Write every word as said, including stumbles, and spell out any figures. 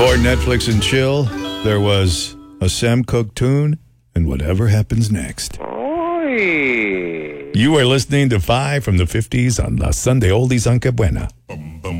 Before Netflix and chill, there was a Sam Cooke tune and whatever happens next. Oy. You are listening to Five from the fifties on La Sunday Oldies on Que Buena.